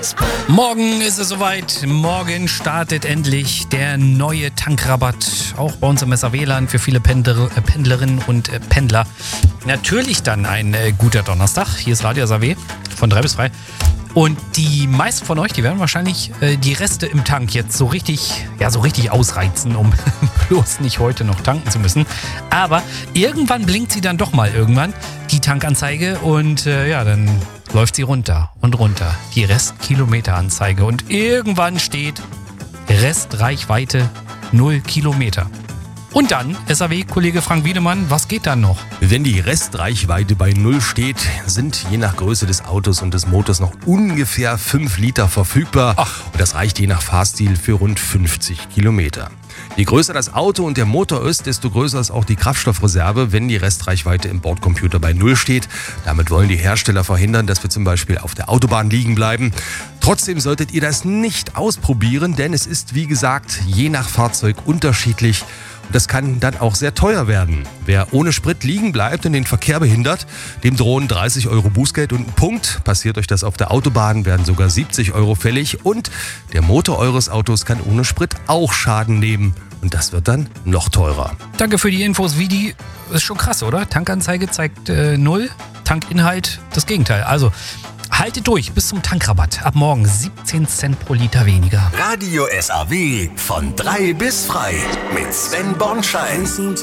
Morgen ist es soweit. Morgen startet endlich der neue Tankrabatt. Auch bei uns im SAW-Land für viele Pendlerinnen und Pendler. Natürlich dann ein guter Donnerstag. Hier ist Radio SAW von 3 bis 3. Und die meisten von euch, die werden wahrscheinlich die Reste im Tank jetzt so richtig ausreizen, um bloß nicht heute noch tanken zu müssen. Aber irgendwann blinkt sie dann doch mal die Tankanzeige. Und dann läuft sie runter und runter. Die Restkilometeranzeige. Und irgendwann steht Restreichweite 0 Kilometer. Und dann, SAW-Kollege Frank Wiedemann, was geht dann noch? Wenn die Restreichweite bei 0 steht, sind je nach Größe des Autos und des Motors noch ungefähr 5 Liter verfügbar. Und das reicht je nach Fahrstil für rund 50 Kilometer. Je größer das Auto und der Motor ist, desto größer ist auch die Kraftstoffreserve, wenn die Restreichweite im Bordcomputer bei 0 steht. Damit wollen die Hersteller verhindern, dass wir zum Beispiel auf der Autobahn liegen bleiben. Trotzdem solltet ihr das nicht ausprobieren, denn es ist, wie gesagt, je nach Fahrzeug unterschiedlich. Und das kann dann auch sehr teuer werden. Wer ohne Sprit liegen bleibt und den Verkehr behindert, dem drohen 30 € Bußgeld und ein Punkt. Passiert euch das auf der Autobahn, werden sogar 70 € fällig. Und der Motor eures Autos kann ohne Sprit auch Schaden nehmen. Und das wird dann noch teurer. Danke für die Infos, Vidi. Ist schon krass, oder? Tankanzeige zeigt 0, Tankinhalt das Gegenteil. Also haltet durch bis zum Tankrabatt. Ab morgen 17 Cent pro Liter weniger. Radio SAW von 3 bis frei mit Sven Bornschein.